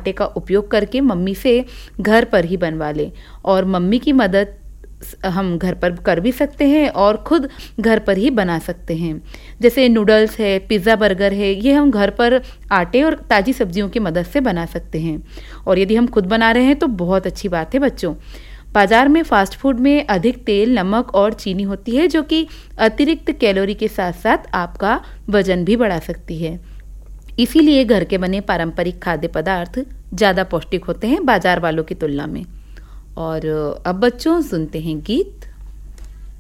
आटे का उपयोग करके मम्मी से घर पर ही बनवा लें। और मम्मी की मदद हम घर पर कर भी सकते हैं और खुद घर पर ही बना सकते हैं। जैसे नूडल्स है, पिज़्ज़ा, बर्गर है, ये हम घर पर आटे और ताज़ी सब्जियों की मदद से बना सकते हैं। और यदि हम खुद बना रहे हैं तो बहुत अच्छी बात है बच्चों। बाजार में फास्ट फूड में अधिक तेल, नमक और चीनी होती है, जो कि अतिरिक्त कैलोरी के साथ साथ आपका वजन भी बढ़ा सकती है। इसीलिए घर के बने पारंपरिक खाद्य पदार्थ ज़्यादा पौष्टिक होते हैं बाजार वालों की तुलना में। और अब बच्चों सुनते हैं गीत।